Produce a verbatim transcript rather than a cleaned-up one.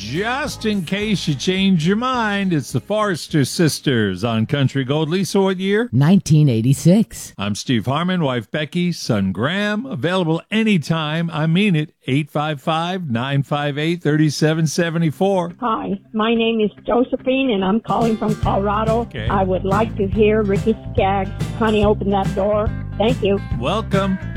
just in case you change your mind, it's the Forrester Sisters on Country Gold. Lisa, what year? nineteen eighty-six. I'm Steve Harmon, wife Becky, son Graham. Available anytime. I mean it. eight five five, nine five eight, three seven seven four. Hi, my name is Josephine, and I'm calling from Colorado. Okay. I would like to hear Ricky Skaggs, Honey, Open That Door. Thank you. Welcome.